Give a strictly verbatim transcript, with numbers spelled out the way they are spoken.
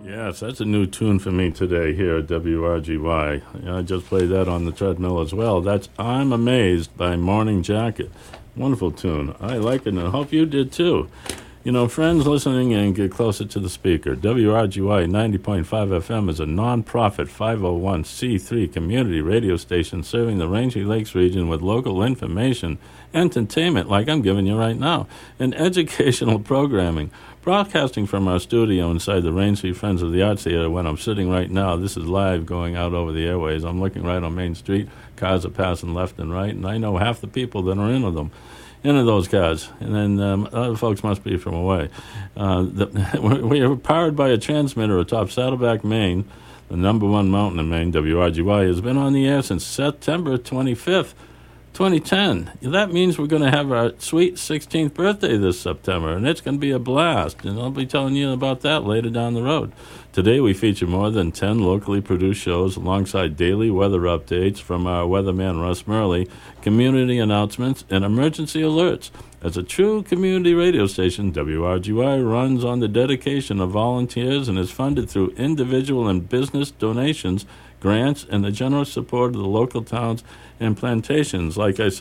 Yes, that's a new tune for me today here at W R G Y. I just played that on the treadmill as well. That's I'm Amazed by Morning Jacket. Wonderful tune. I like it, and I hope you did too. You know, friends listening and get closer to the speaker. W R G Y ninety point five F M is a non-profit five oh one c three community radio station serving the Rangeley Lakes region with local information, entertainment like I'm giving you right now, and educational programming. Broadcasting from our studio inside the Rangeley Friends of the Arts Theater when I'm sitting right now. This is live going out over the airways. I'm looking right on Main Street. Cars are passing left and right, and I know half the people that are into them. Into those cars, and then um, other folks must be from away. Uh, the, we are powered by a transmitter atop Saddleback, Maine, the number one mountain in Maine. W R G Y has been on the air since September twenty-fifth, twenty ten. That means we're going to have our sweet sixteenth birthday this September, and it's going to be a blast, and I'll be telling you about that later down the road. Today we feature more than ten locally produced shows alongside daily weather updates from our weatherman Russ Murley, community announcements, and emergency alerts. As a true community radio station, W R G Y runs on the dedication of volunteers and is funded through individual and business donations, grants, and the generous support of the local towns and plantations. Like I said,